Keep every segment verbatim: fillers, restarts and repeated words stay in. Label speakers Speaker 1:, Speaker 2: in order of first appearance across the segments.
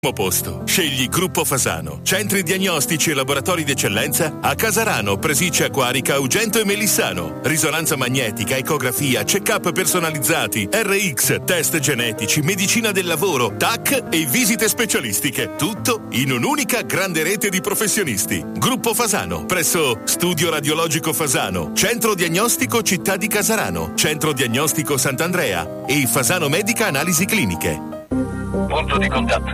Speaker 1: Posto. Scegli Gruppo Fasano. Centri diagnostici e laboratori di eccellenza a Casarano, Presiccia, Quarica, Ugento e Melissano. Risonanza magnetica, ecografia, check-up personalizzati, R X, test genetici, medicina del lavoro, T A C e visite specialistiche. Tutto in un'unica grande rete di professionisti. Gruppo Fasano, presso Studio Radiologico Fasano, Centro Diagnostico Città di Casarano, Centro Diagnostico Sant'Andrea e Fasano Medica Analisi Cliniche.
Speaker 2: Punto di contatto.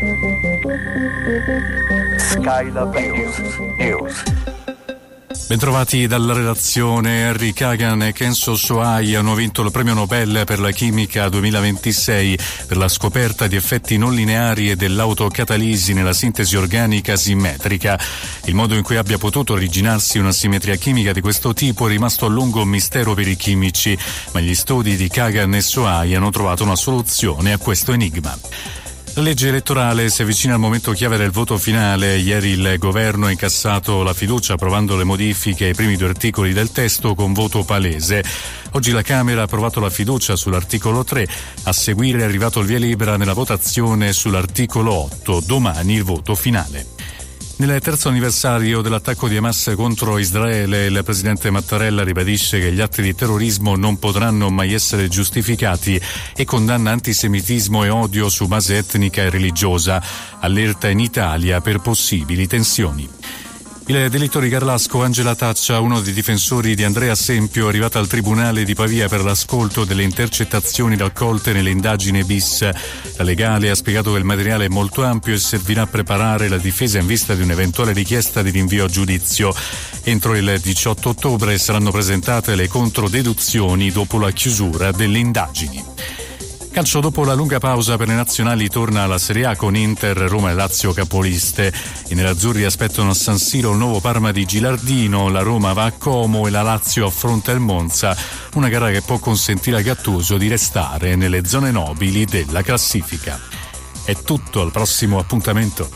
Speaker 2: Skylab News. News.
Speaker 3: Bentrovati dalla redazione. Harry Kagan e Kenzo Sohai hanno vinto il premio Nobel per la chimica duemilaventisei per la scoperta di effetti non lineari e dell'autocatalisi nella sintesi organica simmetrica. Il modo in cui abbia potuto originarsi una simmetria chimica di questo tipo è rimasto a lungo un mistero per i chimici, ma gli studi di Kagan e Sohai hanno trovato una soluzione a questo enigma. La legge elettorale si avvicina al momento chiave del voto finale. Ieri il governo ha incassato la fiducia approvando le modifiche ai primi due articoli del testo con voto palese. Oggi la Camera ha approvato la fiducia sull'articolo tre. A seguire è arrivato il via libera nella votazione sull'articolo otto. Domani il voto finale. Nel terzo anniversario dell'attacco di Hamas contro Israele, il presidente Mattarella ribadisce che gli atti di terrorismo non potranno mai essere giustificati e condanna antisemitismo e odio su base etnica e religiosa. Allerta in Italia per possibili tensioni. Il delitto di Garlasco, Angela Taccia, uno dei difensori di Andrea Sempio, è arrivata al tribunale di Pavia per l'ascolto delle intercettazioni raccolte nelle indagini bis. La legale ha spiegato che il materiale è molto ampio e servirà a preparare la difesa in vista di un'eventuale richiesta di rinvio a giudizio. Entro il diciotto ottobre saranno presentate le controdeduzioni dopo la chiusura delle indagini. Calcio, dopo la lunga pausa per le nazionali torna alla Serie A con Inter, Roma e Lazio capoliste. I nerazzurri aspettano a San Siro il nuovo Parma di Gilardino, la Roma va a Como e la Lazio affronta il Monza, una gara che può consentire a Gattuso di restare nelle zone nobili della classifica. È tutto, al prossimo appuntamento.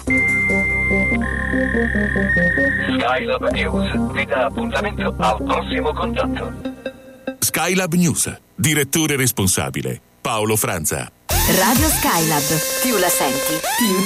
Speaker 2: Skylab News vi dà appuntamento al prossimo contatto.
Speaker 1: Skylab News, direttore responsabile Paolo Franza.
Speaker 4: Radio Skylab, più la senti, più